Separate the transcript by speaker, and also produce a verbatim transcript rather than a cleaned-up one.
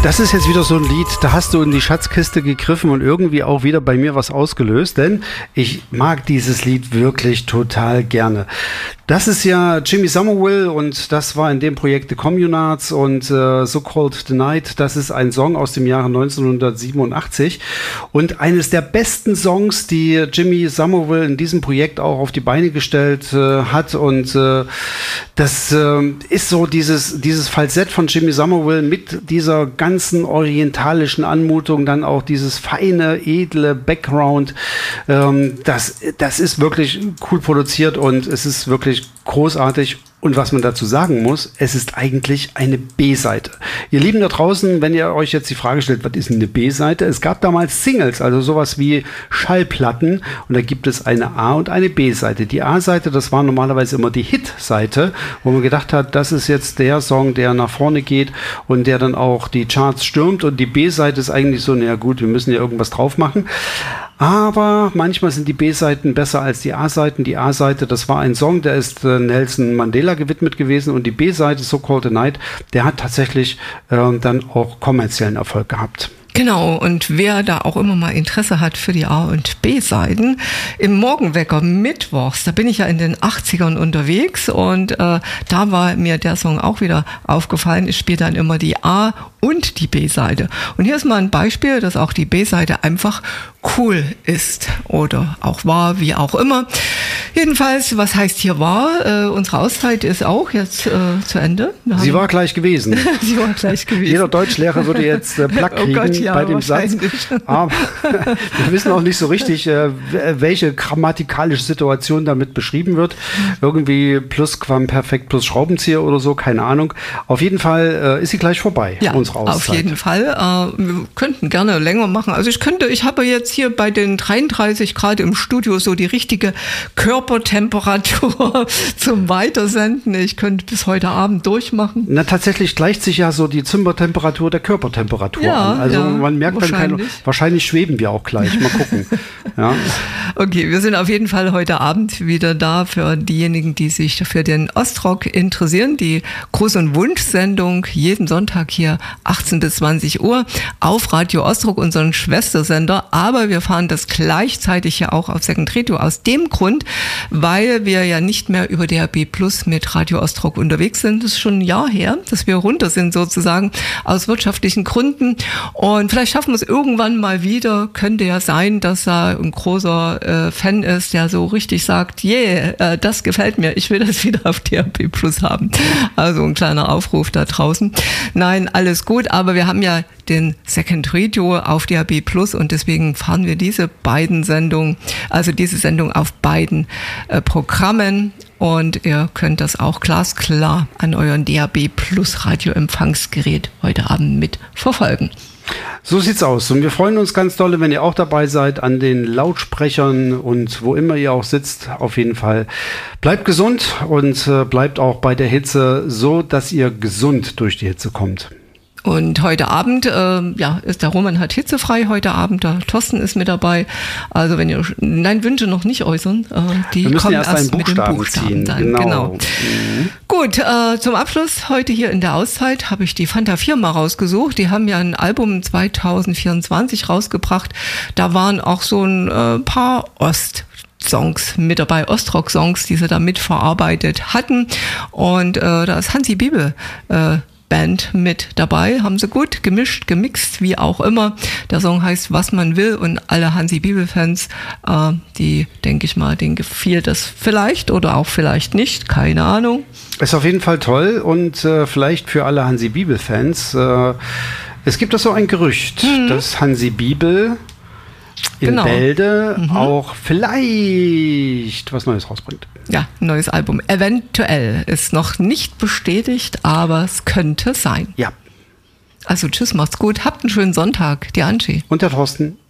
Speaker 1: Das ist jetzt wieder so ein Lied, da hast du in die Schatzkiste gegriffen und irgendwie auch wieder bei mir was ausgelöst, denn ich mag dieses Lied wirklich total gerne. Das ist ja Jimmy Somerville und das war in dem Projekt The Communards und äh, So Called the Night. Das ist ein Song aus dem Jahre neunzehnhundertsiebenundachtzig und eines der besten Songs, die Jimmy Somerville in diesem Projekt auch auf die Beine gestellt äh, hat und äh, das äh, ist so dieses, dieses Falsett von Jimmy Somerville mit dieser ganzen orientalischen Anmutung, dann auch dieses feine, edle Background. Ähm, das, das ist wirklich cool produziert und es ist wirklich großartig. Und was man dazu sagen muss, es ist eigentlich eine B-Seite. Ihr Lieben da draußen, wenn ihr euch jetzt die Frage stellt, was ist denn eine B-Seite? Es gab damals Singles, also sowas wie Schallplatten. Und da gibt es eine A- und eine B-Seite. Die A-Seite, das war normalerweise immer die Hit-Seite, wo man gedacht hat, das ist jetzt der Song, der nach vorne geht und der dann auch die Charts stürmt. Und die B-Seite ist eigentlich so, naja gut, wir müssen ja irgendwas drauf machen. Aber manchmal sind die B-Seiten besser als die A-Seiten. Die A-Seite, das war ein Song, der ist äh, Nelson Mandela gewidmet gewesen und die B-Seite, So Called the Night, der hat tatsächlich äh, dann auch kommerziellen Erfolg gehabt.
Speaker 2: Genau, und wer da auch immer mal Interesse hat für die A- und B-Seiten, im Morgenwecker mittwochs, da bin ich ja in den achtzigern unterwegs und äh, da war mir der Song auch wieder aufgefallen. Ich spiele dann immer die A- und die B-Seite. Und hier ist mal ein Beispiel, dass auch die B-Seite einfach cool ist oder auch war, wie auch immer. Jedenfalls, was heißt hier war? Äh, unsere Auszeit ist auch jetzt äh, zu Ende. Wir
Speaker 1: Sie war gleich gewesen.
Speaker 2: Sie war gleich gewesen.
Speaker 1: Jeder Deutschlehrer würde jetzt äh, Plack kriegen oh Gott, ja, bei dem Satz. Aber wir wissen auch nicht so richtig, äh, welche grammatikalische Situation damit beschrieben wird. Irgendwie Plusquamperfekt plus Schraubenzieher oder so, keine Ahnung. Auf jeden Fall äh, ist sie gleich vorbei,
Speaker 2: ja,
Speaker 1: unsere Auszeit.
Speaker 2: Auf jeden Fall. Äh, wir könnten gerne länger machen. Also ich könnte, ich habe jetzt hier bei den dreiunddreißig Grad im Studio so die richtige Körpertemperatur zum Weitersenden. Ich könnte bis heute Abend durchmachen.
Speaker 1: Na, tatsächlich gleicht sich ja so die Zimmertemperatur der Körpertemperatur
Speaker 2: ja,
Speaker 1: an. Also
Speaker 2: ja,
Speaker 1: man merkt dann keine, wahrscheinlich schweben wir auch gleich. Mal gucken. Ja.
Speaker 2: Okay, wir sind auf jeden Fall heute Abend wieder da für diejenigen, die sich für den Ostrock interessieren. Die Gruß- und Wunschsendung jeden Sonntag hier achtzehn bis zwanzig Uhr auf Radio Ostrock, unseren Schwestersender. Aber wir fahren das gleichzeitig ja auch auf Second Radio aus dem Grund, weil wir ja nicht mehr über D A B Plus mit Radio Ostrock unterwegs sind. Das ist schon ein Jahr her, dass wir runter sind sozusagen aus wirtschaftlichen Gründen. Und vielleicht schaffen wir es irgendwann mal wieder. Könnte ja sein, dass da ein großer äh, Fan ist, der so richtig sagt, yeah, äh, das gefällt mir. Ich will das wieder auf D A B Plus haben. Also ein kleiner Aufruf da draußen. Nein, alles gut. Aber wir haben ja den Second Radio auf D A B Plus und deswegen fahren wir diese beiden Sendungen, also diese Sendung auf beiden äh, Programmen und ihr könnt das auch glasklar an euren D A B Plus Radioempfangsgerät heute Abend mit verfolgen.
Speaker 1: So sieht's aus und wir freuen uns ganz doll, wenn ihr auch dabei seid an den Lautsprechern und wo immer ihr auch sitzt. Auf jeden Fall bleibt gesund und äh, bleibt auch bei der Hitze so, dass ihr gesund durch die Hitze kommt.
Speaker 2: Und heute Abend, äh, ja, ist der Roman hat hitzefrei heute Abend, der Thorsten ist mit dabei. Also wenn ihr, nein, Wünsche noch nicht äußern, äh, die kommen erst, erst mit dem Buchstaben dann. Genau. genau. Mhm. Gut, äh, zum Abschluss heute hier in der Auszeit habe ich die Fanta vier mal rausgesucht. Die haben ja ein Album zwanzig vierundzwanzig rausgebracht. Da waren auch so ein äh, paar Ost Songs mit dabei, Ostrock-Songs, die sie da mitverarbeitet hatten. Und äh, da ist Hansi Bibel äh, Band mit dabei, haben sie gut gemischt, gemixt, wie auch immer. Der Song heißt Was man will und alle Hansi-Bibel-Fans, äh, die, denke ich mal, denen gefiel das vielleicht oder auch vielleicht nicht, keine Ahnung.
Speaker 1: Ist auf jeden Fall toll und äh, vielleicht für alle Hansi-Bibel-Fans, äh, es gibt da so ein Gerücht, mhm. dass Hansi Bibel in genau. Bälde mhm. auch vielleicht was Neues rausbringt.
Speaker 2: Ja, ein neues Album. Eventuell ist noch nicht bestätigt, aber es könnte sein.
Speaker 1: Ja.
Speaker 2: Also tschüss, macht's gut. Habt einen schönen Sonntag. Die Angie.
Speaker 1: Und der Thorsten.